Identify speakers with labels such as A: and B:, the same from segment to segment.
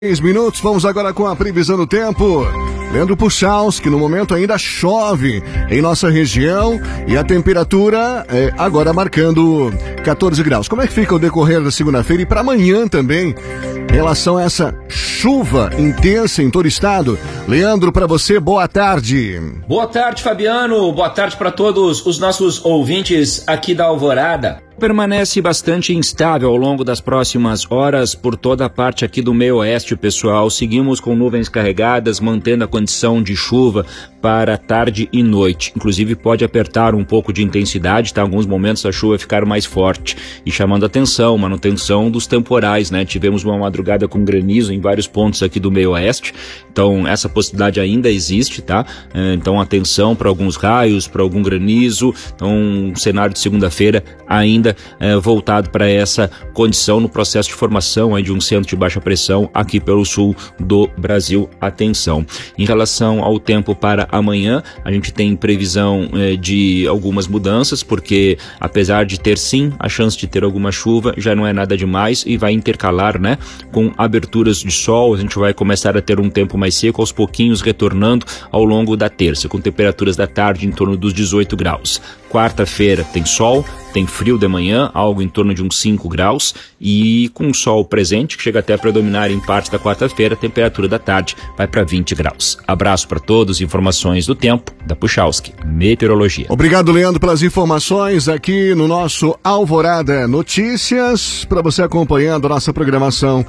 A: Minutos, vamos agora com a previsão do tempo. Leandro Puchalski, no momento ainda chove em nossa região e a temperatura agora marcando 14 graus. Como é que fica o decorrer da segunda-feira e para amanhã também, em relação a essa chuva intensa em todo o estado? Leandro, para você, boa tarde.
B: Boa tarde, Fabiano. Boa tarde para todos os nossos ouvintes aqui da Alvorada. Permanece bastante instável ao longo das próximas horas por toda a parte aqui do meio oeste, pessoal. Seguimos com nuvens carregadas, mantendo a condição de chuva para tarde e noite. Inclusive pode apertar um pouco de intensidade, tá? Alguns momentos a chuva ficar mais forte e chamando atenção, manutenção dos temporais, né? Tivemos uma madrugada com granizo em vários pontos aqui do meio oeste, então essa possibilidade ainda existe, tá? Então atenção para alguns raios, para algum granizo. Então um cenário de segunda-feira ainda voltado para essa condição no processo de formação de um centro de baixa pressão aqui pelo sul do Brasil. Atenção. Em relação ao tempo para amanhã, a gente tem previsão de algumas mudanças, porque apesar de ter sim a chance de ter alguma chuva, já não é nada demais e vai intercalar, né, com aberturas de sol. A gente vai começar a ter um tempo mais seco, aos pouquinhos retornando ao longo da terça, com temperaturas da tarde em torno dos 18 graus. Quarta-feira tem sol, tem frio de manhã, algo em torno de uns 5 graus, e com o sol presente, que chega até a predominar em parte da quarta-feira, a temperatura da tarde vai para 20 graus. Abraço para todos, informações do tempo da Puchalski, Meteorologia.
A: Obrigado, Leandro, pelas informações aqui no nosso Alvorada Notícias, para você acompanhando a nossa programação,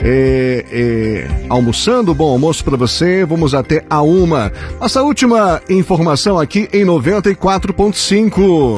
A: almoçando, bom almoço para você, vamos até a 1. Nossa última informação aqui em 94.5.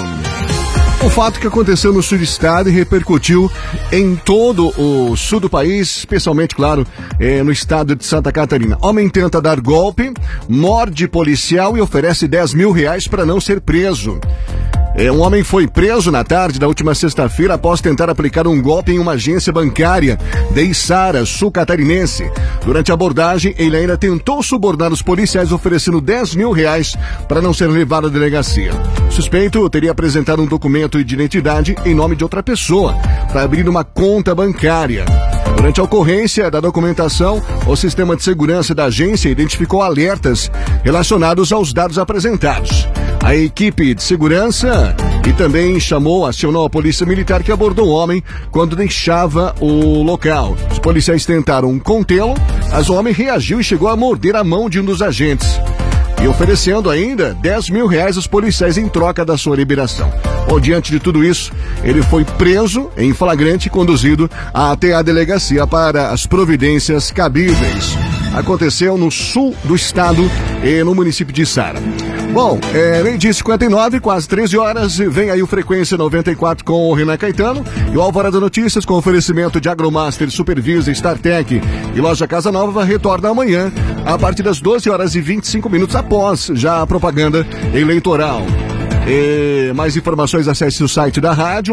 A: Um fato que aconteceu no sul do estado e repercutiu em todo o sul do país, especialmente, claro, no estado de Santa Catarina. Homem tenta dar golpe, morde policial e oferece R$10 mil para não ser preso. Um homem foi preso na tarde da última sexta-feira após tentar aplicar um golpe em uma agência bancária de Içara, sul catarinense. Durante a abordagem, ele ainda tentou subornar os policiais oferecendo R$10 mil para não ser levado à delegacia. O suspeito teria apresentado um documento de identidade em nome de outra pessoa para abrir uma conta bancária. Durante a ocorrência da documentação, o sistema de segurança da agência identificou alertas relacionados aos dados apresentados. A equipe de segurança e também acionou a polícia militar, que abordou o homem quando deixava o local. Os policiais tentaram contê-lo, mas o homem reagiu e chegou a morder a mão de um dos agentes, e oferecendo ainda R$10 mil aos policiais em troca da sua liberação. Bom, diante de tudo isso, ele foi preso em flagrante e conduzido até a delegacia para as providências cabíveis. Aconteceu no sul do estado e no município de Içara. Bom, meio-dia 59, quase 13 horas, vem aí o Frequência 94 com o Renan Caetano e o Alvorada Notícias com oferecimento de Agromaster, Supervisa, StarTech e Loja Casa Nova retorna amanhã a partir das 12 horas e 25 minutos após já a propaganda eleitoral. Mais informações, acesse o site da rádio,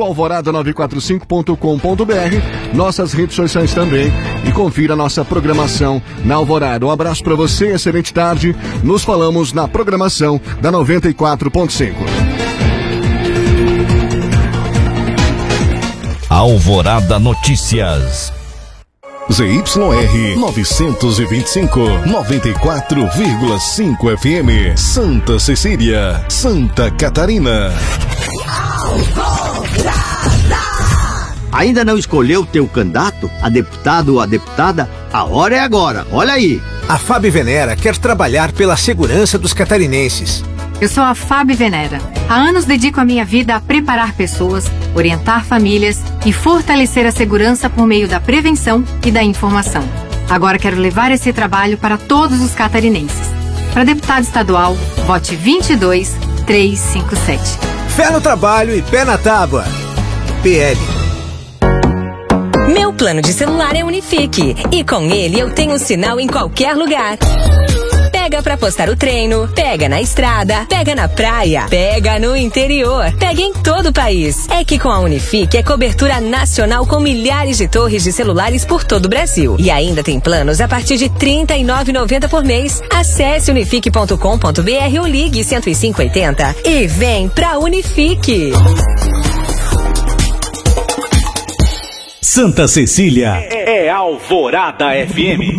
A: alvorada945.com.br, nossas redes sociais também, e confira a nossa programação na Alvorada. Um abraço para você, excelente tarde, nos falamos na programação da 94.5.
C: Alvorada Notícias.
D: ZYR 925, 94,5 FM, Santa Cecília, Santa Catarina.
E: Ainda não escolheu teu candidato, a deputado ou a deputada? A hora é agora, olha aí.
F: A Fabi Venera quer trabalhar pela segurança dos catarinenses.
G: Eu sou a Fabi Venera. Há anos dedico a minha vida a preparar pessoas, orientar famílias e fortalecer a segurança por meio da prevenção e da informação. Agora quero levar esse trabalho para todos os catarinenses. Para deputado estadual, vote 22357.
F: Fé no trabalho e pé na tábua. PL.
H: Meu plano de celular é Unifique e com ele eu tenho sinal em qualquer lugar. Pega pra postar o treino, pega na estrada, pega na praia, pega no interior, pega em todo o país. É que com a Unifique é cobertura nacional com milhares de torres de celulares por todo o Brasil. E ainda tem planos a partir de R$ 39,90 por mês. Acesse unifique.com.br ou ligue 10580 e vem pra Unifique.
D: Santa Cecília é Alvorada FM.